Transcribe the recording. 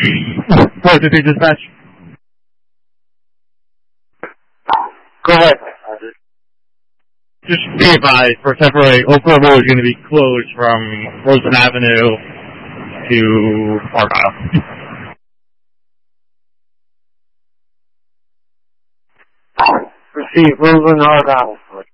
What did they dispatch? Go ahead. Just be advised, for temporary, Oakland Road is going to be closed from Rosen Avenue to Argyle. Receive Rosen Argyle.